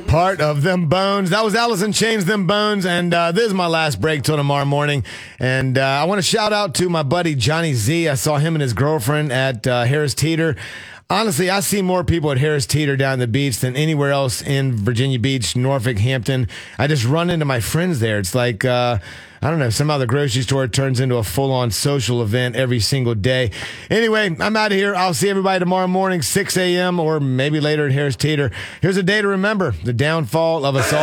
Part of Them Bones. That was Alice in Chains, Them Bones. And this is my last break till tomorrow morning. And I want to shout out to my buddy Johnny Z. I saw him and his girlfriend at Harris Teeter. Honestly, I see more people at Harris Teeter down the beach than anywhere else in Virginia Beach, Norfolk, Hampton. I just run into my friends there. It's like, I don't know, somehow the grocery store turns into a full-on social event every single day. Anyway, I'm out of here. I'll see everybody tomorrow morning, 6 a.m. or maybe later at Harris Teeter. Here's a day to remember, the downfall of us all.